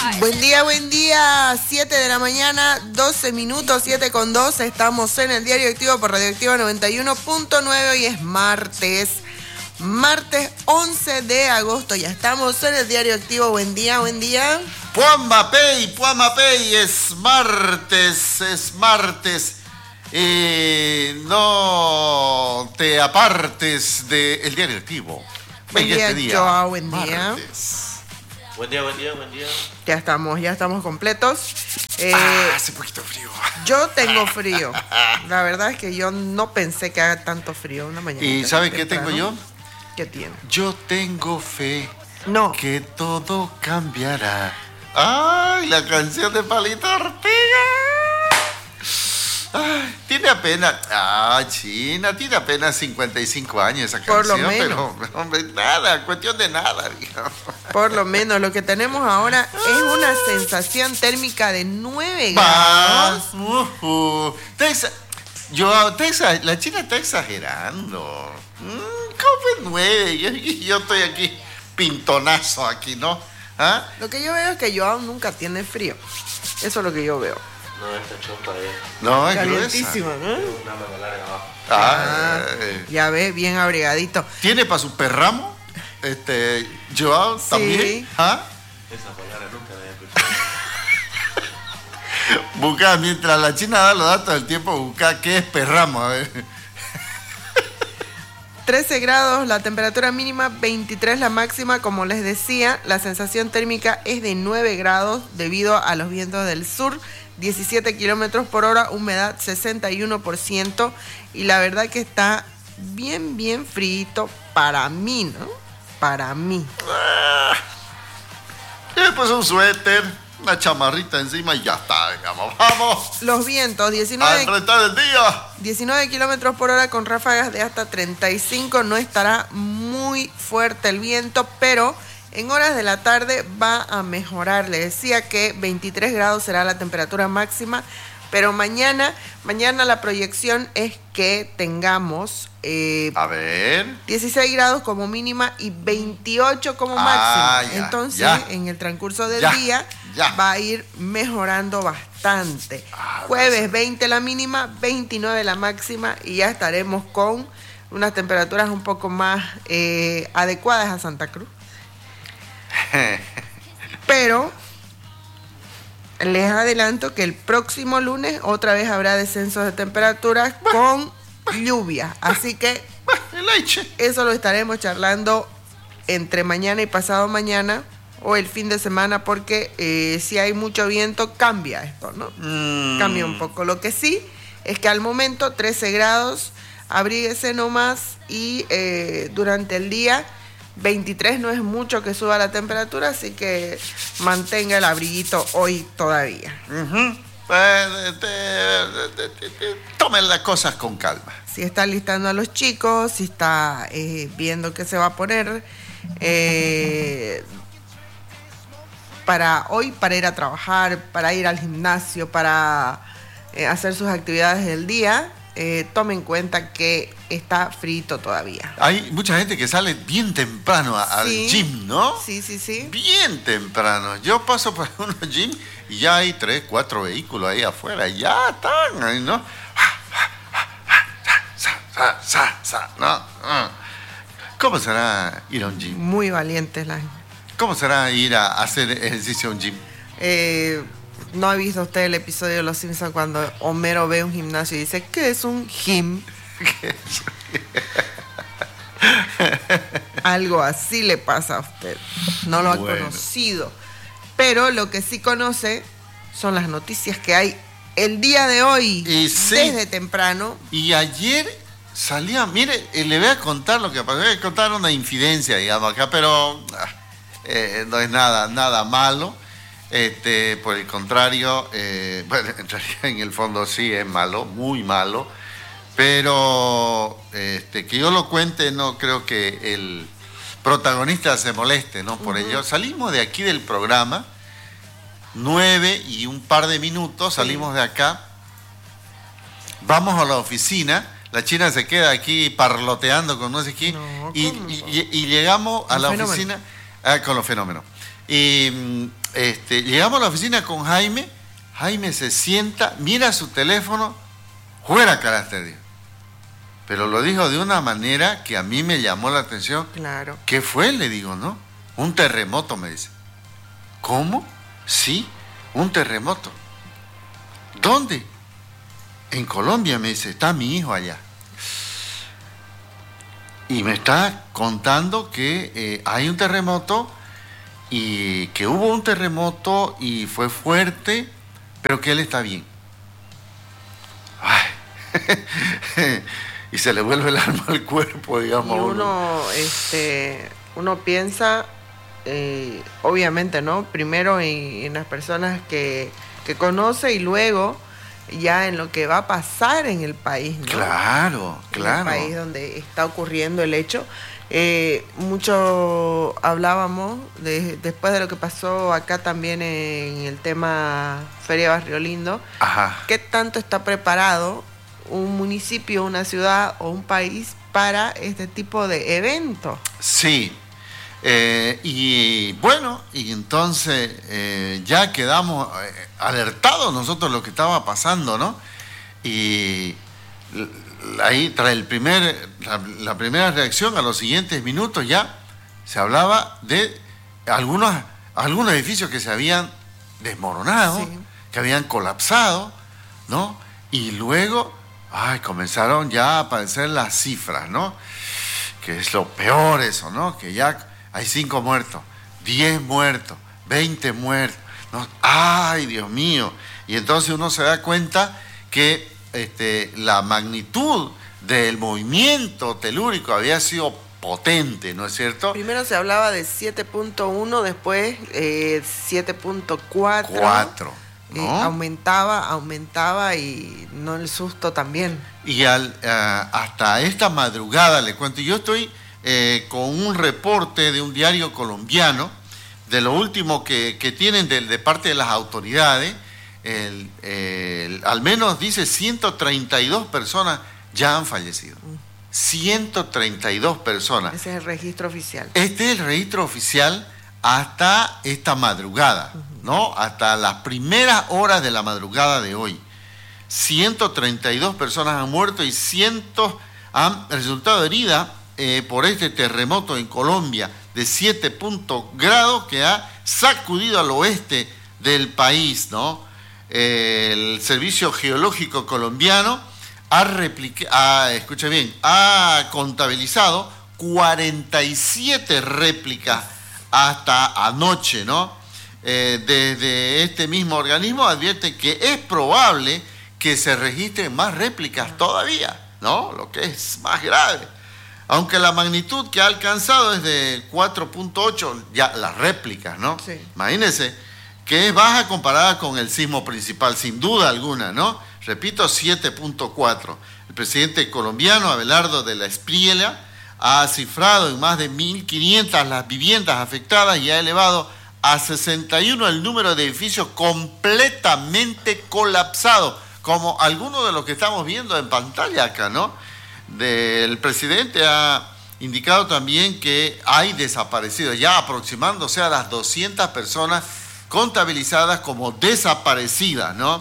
Buen día, 7 de la mañana, 12 minutos, 7:02, estamos en el Diario Activo por Radioactiva 91.9 y es martes 11 de agosto, ya estamos en el Diario Activo, buen día. Puamapey, es martes. No te apartes del Diario Activo. Buen día, Joao, buen día. Buen día. Ya estamos completos. Hace poquito frío. Yo tengo frío. La verdad es que yo no pensé que haga tanto frío una mañana. ¿Y sabe qué tengo yo? ¿Qué tiene? Yo tengo fe. No. Que todo cambiará. ¡Ay, la canción de Palito Ortega! Ay, tiene apenas... China, tiene apenas 55 años esa canción. Por lo menos. Pero, hombre, nada, cuestión de nada, digamos. Por lo menos, lo que tenemos ahora es una sensación térmica de 9 grados. La China está exagerando. ¿Cómo es 9? Yo estoy aquí, pintonazo aquí, ¿no? ¿Ah? Lo que yo veo es que Joao nunca tiene frío. Eso es lo que yo veo. No, esta chompa es No, es calientísima, ¿no? una manga larga abajo. Ya ve, bien abrigadito. ¿Tiene para su perramo? Joao también. ¿Ah? Esa palabra nunca la he escuchado. Busca, mientras la China da los datos del tiempo, busca qué es perramo, a ver. 13 grados la temperatura mínima, 23 la máxima. Como les decía, la sensación térmica es de 9 grados debido a los vientos del sur, 17 kilómetros por hora, humedad 61%. Y la verdad que está bien frito para mí, ¿no? Para mí. Después un suéter, una chamarrita encima y ya está, digamos. ¡Vamos! Los vientos, ¡Al retar el día! 19 kilómetros por hora con ráfagas de hasta 35. No estará muy fuerte el viento, pero en horas de la tarde va a mejorar. Le decía que 23 grados será la temperatura máxima, pero mañana la proyección es que tengamos 16 grados como mínima y 28 como máxima. Entonces, en el transcurso del día va a ir mejorando bastante. Jueves 20 la mínima, 29 la máxima y ya estaremos con unas temperaturas un poco más adecuadas a Santa Cruz. Pero les adelanto que el próximo lunes otra vez habrá descensos de temperaturas con lluvia. Así que eso lo estaremos charlando entre mañana y pasado mañana o el fin de semana, porque si hay mucho viento cambia esto, ¿no? Cambia un poco. Lo que sí es que al momento 13 grados, abríguese nomás y durante el día 23 no es mucho que suba la temperatura, así que mantenga el abriguito hoy todavía. Tomen las cosas con calma. Si está listando a los chicos, si está viendo qué se va a poner para hoy, para ir a trabajar, para ir al gimnasio, para hacer sus actividades del día, tome en cuenta que está frito todavía. Hay mucha gente que sale bien temprano al gym, ¿no? Sí. Bien temprano. Yo paso por unos gym y ya hay 3, 4 vehículos ahí afuera. Ya están ahí, ¿no? ¿No? ¿Cómo será ir a un gym? Muy valientes la gente. ¿Cómo será ir a hacer ejercicio a un gym? ¿No ha visto usted el episodio de Los Simpsons cuando Homero ve un gimnasio y dice, ¿qué es un gym? Algo así le pasa a usted. No lo ha conocido. Pero lo que sí conoce son las noticias que hay el día de hoy, desde temprano. Y ayer salía, mire, le voy a contar lo que pasó. Voy a contar una infidencia, digamos, acá, pero no es nada malo. Por el contrario, bueno, en realidad en el fondo sí es malo, muy malo, pero que yo lo cuente no creo que el protagonista se moleste, ¿no? Por ello, salimos de aquí del programa, 9 y un par de minutos, salimos de acá, vamos a la oficina, la China se queda aquí parloteando con no sé quién, y llegamos a la oficina con los fenómenos. Y llegamos a la oficina con Jaime. Jaime se sienta, mira su teléfono, fuera carácter, dijo. Pero lo dijo de una manera que a mí me llamó la atención. Claro. ¿Qué fue? Le digo, ¿no? Un terremoto, me dice. ¿Cómo? Sí, un terremoto. ¿Dónde? En Colombia, me dice, está mi hijo allá. Y me está contando que hay un terremoto y que hubo un terremoto y fue fuerte, pero que él está bien. Ay. Y se le vuelve el alma al cuerpo, digamos. Y uno piensa, obviamente, ¿no? Primero en las personas que conoce y luego ya en lo que va a pasar en el país, ¿no? Claro, claro. En el país donde está ocurriendo el hecho. Mucho hablábamos después de lo que pasó acá también en el tema Feria Barrio Lindo. Ajá. ¿Qué tanto está preparado un municipio, una ciudad o un país para este tipo de eventos? Sí. Y bueno, y entonces ya quedamos alertados nosotros lo que estaba pasando, ¿no? Y ahí, tras la primera reacción, a los siguientes minutos ya se hablaba de algunos edificios que se habían desmoronado, Sí. que habían colapsado, ¿no? Y luego, comenzaron ya a aparecer las cifras, ¿no? Que es lo peor eso, ¿no? Que ya hay 5 muertos, 10 muertos, 20 muertos, ¿no? ¡Ay, Dios mío! Y entonces uno se da cuenta que la magnitud del movimiento telúrico había sido potente, ¿no es cierto? Primero se hablaba de 7.1, después 7.4. 4, ¿no? Aumentaba y no el susto también. Y hasta esta madrugada, le cuento, yo estoy con un reporte de un diario colombiano, de lo último que tienen de parte de las autoridades. Al menos dice 132 personas ya han fallecido. 132 personas. Ese es el registro oficial. Este es el registro oficial hasta esta madrugada, ¿no? Hasta las primeras horas de la madrugada de hoy. 132 personas han muerto y cientos han resultado heridas por este terremoto en Colombia de 7 grados que ha sacudido al oeste del país, ¿no? El Servicio Geológico Colombiano ha contabilizado 47 réplicas hasta anoche, ¿no? Desde este mismo organismo advierte que es probable que se registren más réplicas todavía, ¿no? Lo que es más grave. Aunque la magnitud que ha alcanzado es de 4.8, ya las réplicas, ¿no? Sí. Imagínense que es baja comparada con el sismo principal, sin duda alguna, ¿no? Repito, 7.4. El presidente colombiano, Abelardo de la Espriella, ha cifrado en más de 1.500 las viviendas afectadas y ha elevado a 61 el número de edificios completamente colapsados, como algunos de los que estamos viendo en pantalla acá, ¿no? El presidente ha indicado también que hay desaparecidos, ya aproximándose a las 200 personas contabilizadas como desaparecidas, ¿no?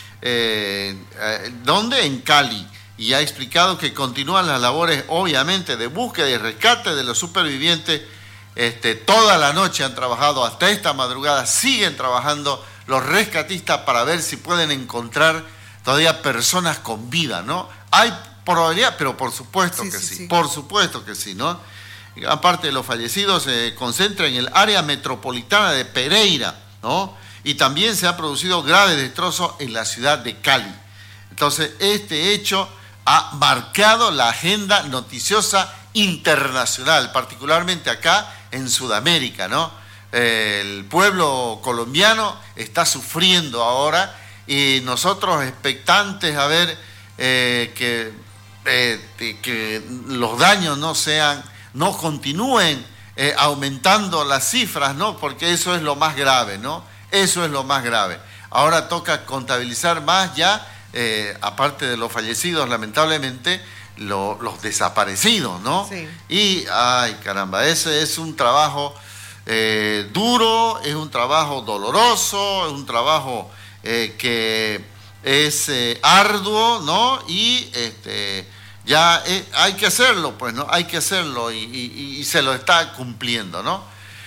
¿Dónde? En Cali. Y ha explicado que continúan las labores, obviamente, de búsqueda y rescate de los supervivientes. Toda la noche han trabajado, hasta esta madrugada siguen trabajando los rescatistas para ver si pueden encontrar todavía personas con vida, ¿no? Hay probabilidad, pero por supuesto que sí, por supuesto que sí, ¿no? Gran parte de los fallecidos se concentra en el área metropolitana de Pereira, ¿no? Y también se ha producido graves destrozos en la ciudad de Cali. Entonces, este hecho ha marcado la agenda noticiosa internacional, particularmente acá en Sudamérica, ¿no? El pueblo colombiano está sufriendo ahora y nosotros expectantes a ver que los daños no continúen aumentando las cifras, ¿no? Porque eso es lo más grave, ¿no? Eso es lo más grave. Ahora toca contabilizar más ya, aparte de los fallecidos, lamentablemente, los desaparecidos, ¿no? Sí. Y, ay, caramba, ese es un trabajo duro, es un trabajo doloroso, es un trabajo que es arduo, ¿no? Y ya hay que hacerlo, pues, ¿no? Hay que hacerlo y se lo está cumpliendo, ¿no?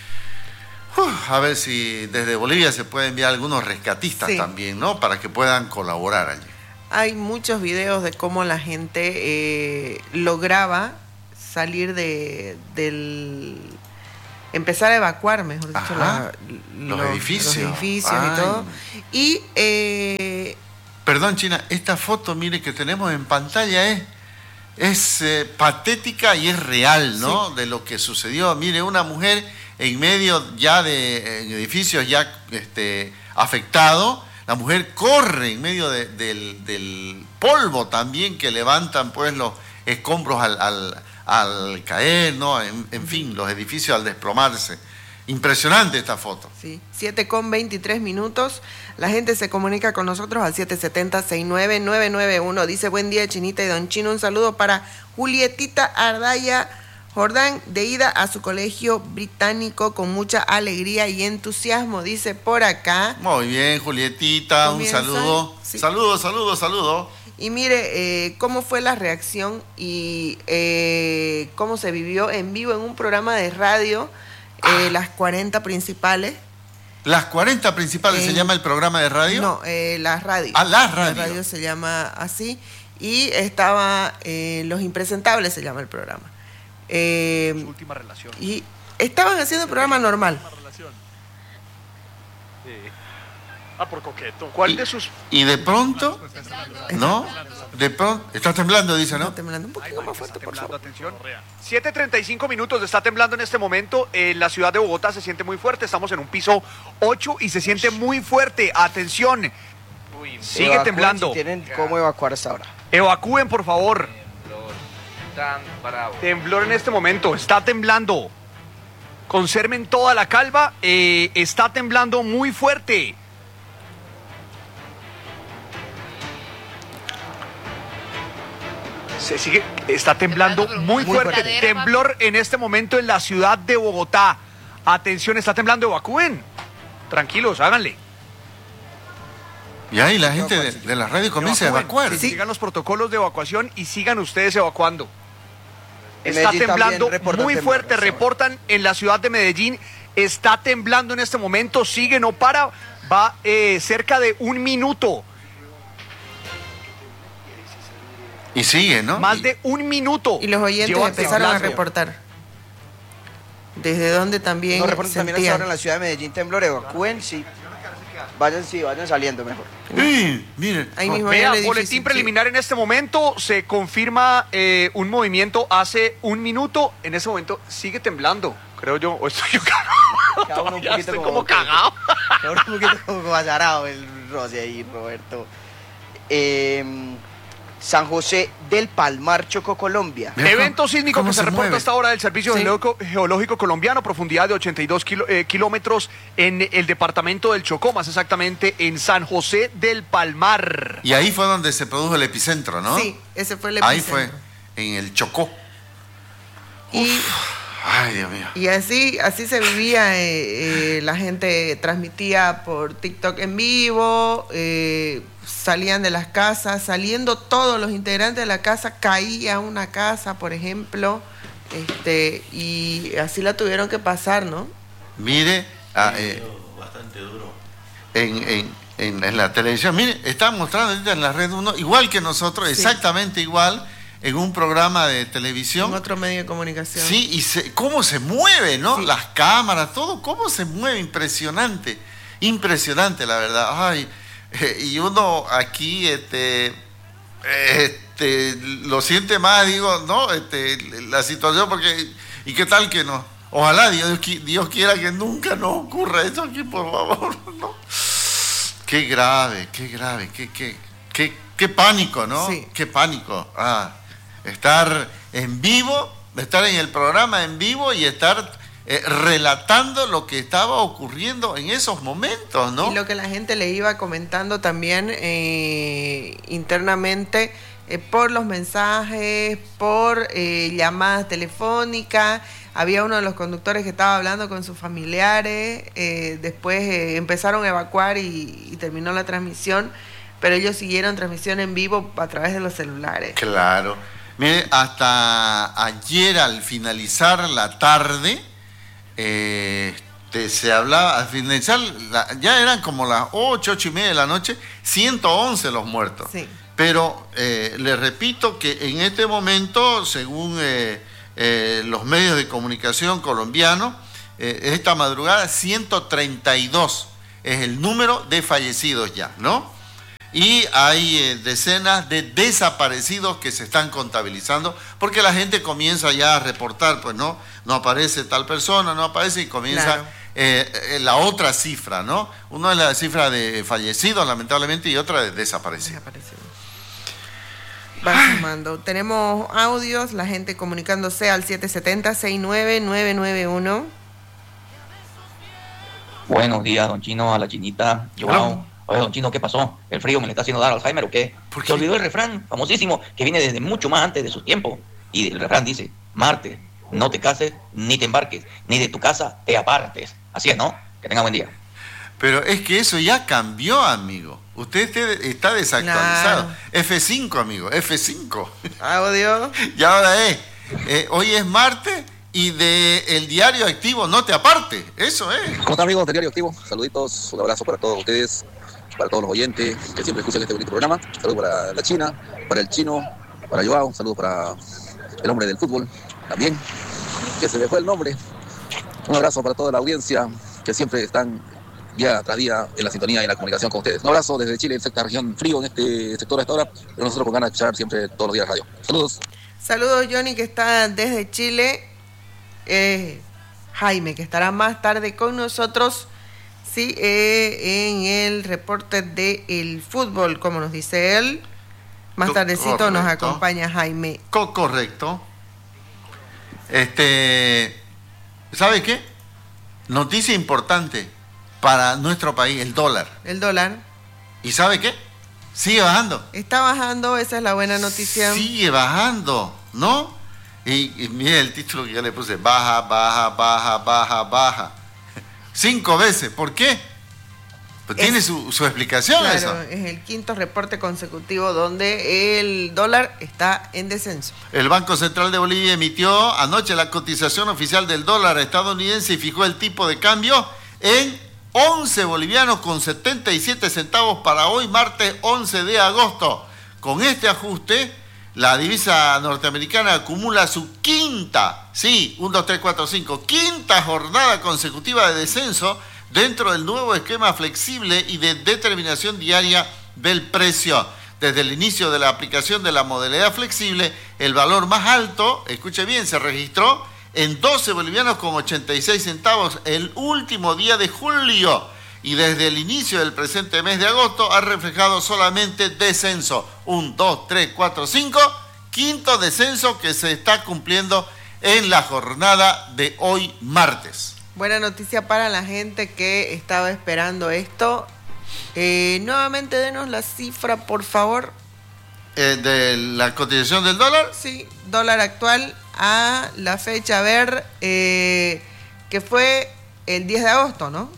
A ver si desde Bolivia se puede enviar algunos rescatistas también, ¿no? Para que puedan colaborar allí. Hay muchos videos de cómo la gente lograba salir empezar a evacuar, mejor dicho, los edificios. Los edificios y todo. Y perdón, China, esta foto, mire, que tenemos en pantalla es patética y es real, ¿no? Sí. De lo que sucedió. Mire, una mujer en medio ya de edificios ya afectados, la mujer corre en medio del polvo también que levantan pues los escombros al caer, ¿no? En fin, los edificios al desplomarse. Impresionante esta foto. Sí, 7:23. La gente se comunica con nosotros al 770-69991. Dice, buen día, Chinita y Don Chino. Un saludo para Julietita Ardaya Jordán, de ida a su colegio británico con mucha alegría y entusiasmo, dice por acá. Muy bien, Julietita, un saludo. Sí. Saludo. Y mire, cómo fue la reacción y cómo se vivió en vivo en un programa de radio, las 40 principales. ¿Las 40 principales se llama el programa de radio? No, la radio. La radio. La radio se llama así. Y estaba Los Impresentables, se llama el programa. Su última relación. Y estaban haciendo el programa normal. Sí. Por coqueto. ¿Cuál de sus...? Y de pronto, ¿no? De pronto, está temblando, dice, ¿no? Está temblando un poquito más fuerte, por favor. Atención. 7:35, está temblando en este momento. En la ciudad de Bogotá se siente muy fuerte. Estamos en un piso 8 y se siente muy fuerte. Atención. Sigue temblando. Si tienen cómo evacuar hasta ahora. Evacúen, por favor. Temblor en este momento, está temblando. Conserven toda la calma, está temblando muy fuerte. Se sigue, está temblando muy fuerte. Temblor en este momento en la ciudad de Bogotá. Atención, está temblando, evacúen. Tranquilos, háganle. Y ahí la gente de la radio comienza a evacuar. Sí. Sigan los protocolos de evacuación y sigan ustedes evacuando. Está temblando muy fuerte, reportan en la ciudad de Medellín, está temblando en este momento, sigue, no para, va cerca de 1 minuto. Y sigue, ¿no? Más de 1 minuto. Y los oyentes empezaron a reportar. Desde donde también nos reportan también hasta ahora en la ciudad de Medellín temblor, evacúen, sí. Vayan saliendo mejor. Miren. Ahí mismo vea, boletín preliminar en este momento. Se confirma un movimiento hace 1 minuto. En ese momento sigue temblando, creo yo. ¿O estoy yo cagado? Estoy como cagado. Un poquito como azarado el roce ahí, Roberto. San José del Palmar, Chocó, Colombia. Evento sísmico que se reporta hasta ahora del Servicio Geológico Colombiano, profundidad de 82 kilómetros en el departamento del Chocó, más exactamente en San José del Palmar. Y ahí fue donde se produjo el epicentro, ¿no? Sí, ese fue el epicentro. Ahí fue, en el Chocó. Ay, Dios mío. Y así se vivía, la gente transmitía por TikTok en vivo, salían de las casas, saliendo todos los integrantes de la casa, caía una casa, por ejemplo, y así la tuvieron que pasar, ¿no? Mire, bastante duro. En la televisión, mire, está mostrando ahorita en la red 1, igual que nosotros, exactamente igual, en un programa de televisión. En otro medio de comunicación. Sí, y cómo se mueve, ¿no? Sí. Las cámaras, todo, cómo se mueve, impresionante, la verdad. Ay, y uno aquí, lo siente más, digo, ¿no? La situación, porque, ¿y qué tal que no? Ojalá Dios quiera que nunca nos ocurra eso aquí, por favor, ¿no? Qué grave, qué pánico, ¿no? Sí. Qué pánico. Estar en vivo, estar en el programa en vivo y estar relatando lo que estaba ocurriendo en esos momentos, ¿no? Y lo que la gente le iba comentando también internamente por los mensajes, por llamadas telefónicas. había uno de los conductores que estaba hablando con sus familiares, después empezaron a evacuar y terminó la transmisión, pero ellos siguieron transmisión en vivo a través de los celulares. Claro. Mire, hasta ayer al finalizar la tarde, se hablaba, al finalizar, ya eran como las 8:30 de la noche, 111 los muertos. Sí. Pero les repito que en este momento, según los medios de comunicación colombianos, esta madrugada 132 es el número de fallecidos ya, ¿no? Y hay decenas de desaparecidos que se están contabilizando, porque la gente comienza ya a reportar, pues no aparece tal persona, no aparece, y comienza la otra cifra, ¿no? Una es la cifra de fallecidos, lamentablemente, y otra de desaparecidos. Va sumando. Tenemos audios, la gente comunicándose al 770-69991. Buenos días, don Chino, a la chinita. Joao. Oye, don Chino, ¿qué pasó? ¿El frío me le está haciendo dar Alzheimer o qué? ¿Por qué? Se olvidó el refrán famosísimo que viene desde mucho más antes de su tiempo. Y el refrán dice: Marte, no te cases ni te embarques, ni de tu casa te apartes. Así es, ¿no? Que tenga buen día. Pero es que eso ya cambió, amigo. Usted está desactualizado. Claro. F5, amigo, F5. Audio. Y ahora hoy es martes y el diario activo no te aparte. Eso es. ¿Cómo están, amigos del diario activo? Saluditos, un abrazo para todos ustedes, para todos los oyentes que siempre escuchan este bonito programa. Saludos para la China, para el Chino, para Joao, saludos para el hombre del fútbol también, que se me fue el nombre. Un abrazo para toda la audiencia que siempre están día tras día en la sintonía y en la comunicación con ustedes. Un abrazo desde Chile, en esta región frío, en este sector a esta hora, pero nosotros con ganas de escuchar siempre todos los días radio. Saludos. Saludos, Johnny, que está desde Chile. Jaime, que estará más tarde con nosotros, sí, en el reporte del fútbol, como nos dice él. Más tardecito Correcto. nos acompaña Jaime. Correcto. ¿Sabe qué? Noticia importante para nuestro país, el dólar. El dólar ¿Y sabe qué? Sigue bajando. está bajando, esa es la buena noticia. Sigue bajando, ¿no? Y mire el título que yo le puse: baja, baja, baja, baja, baja. 5 veces. ¿Por qué? Pues tiene su explicación, Claro, eso. es el quinto reporte consecutivo donde el dólar está en descenso. El Banco Central de Bolivia emitió anoche la cotización oficial del dólar estadounidense y fijó el tipo de cambio en 11 bolivianos con 77 centavos para hoy, martes 11 de agosto. Con este ajuste, la divisa norteamericana acumula su quinta jornada consecutiva de descenso dentro del nuevo esquema flexible y de determinación diaria del precio. Desde el inicio de la aplicación de la modalidad flexible, el valor más alto, escuche bien, se registró en 12 bolivianos con 86 centavos el último día de julio, y desde el inicio del presente mes de agosto ha reflejado solamente descenso. 1, 2, 3, 4, 5, quinto descenso que se está cumpliendo en la jornada de hoy martes. Buena noticia para la gente que estaba esperando esto. Nuevamente denos la cifra, por favor. De la cotización del dólar. Sí, dólar actual a la fecha, a ver, que fue el 10 de agosto, ¿no?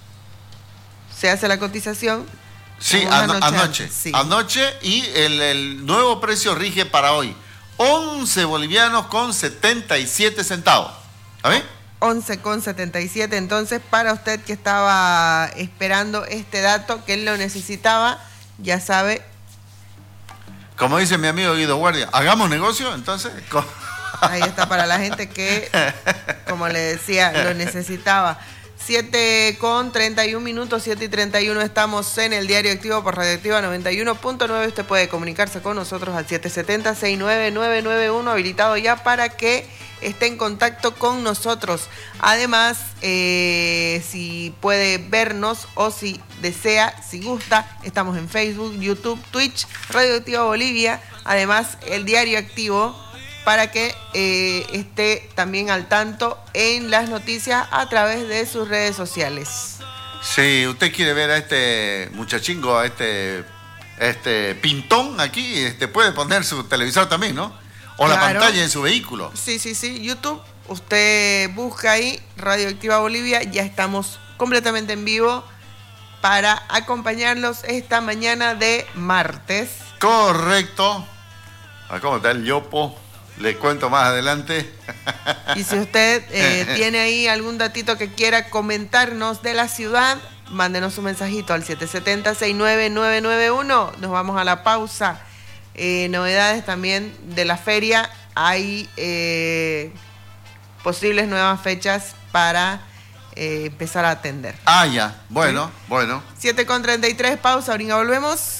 Se hace la cotización. Sí, anoche. Sí. Anoche, y el nuevo precio rige para hoy. 11 bolivianos con 77 centavos. ¿A ver? 11,77, entonces para usted que estaba esperando este dato, que él lo necesitaba, ya sabe. Como dice mi amigo Guido Guardia, ¿hagamos negocio entonces? Ahí está para la gente que, como le decía, lo necesitaba. 7:31 minutos, 7:31, estamos en el Diario Activo por Radioactiva 91.9. Usted puede comunicarse con nosotros al 770-69991, habilitado ya para que esté en contacto con nosotros. Además, si puede vernos o si desea, si gusta, estamos en Facebook, YouTube, Twitch, Radioactiva Bolivia. Además, el Diario Activo, para que esté también al tanto en las noticias a través de sus redes sociales. Si usted quiere ver a este muchachingo, a este pintón aquí, puede poner su televisor también, ¿no? O la Claro. pantalla en su vehículo. Sí, YouTube, usted busca ahí Radioactiva Bolivia, ya estamos completamente en vivo para acompañarlos esta mañana de martes. Correcto. ¿Cómo está el yopo? Les cuento más adelante. Y si usted tiene ahí algún datito que quiera comentarnos de la ciudad, mándenos un mensajito al 770-69991. Nos vamos a la pausa. Novedades también de la feria. Hay posibles nuevas fechas para empezar a atender. Ah, ya. Bueno, ¿Sí? 7:33, pausa. Ahorita volvemos.